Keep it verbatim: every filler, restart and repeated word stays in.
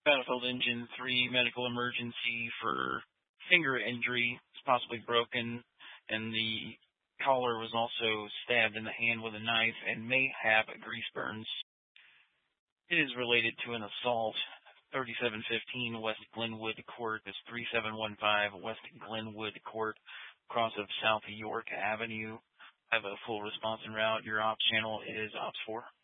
Battlefield Engine three medical emergency for finger injury. It's possibly broken, and the caller was also stabbed in the hand with a knife and may have grease burns. It is related to an assault. thirty-seven fifteen West Glenwood Court is three seven one five West Glenwood Court, across of South York Avenue. I have a full response en route. Your ops channel is ops four.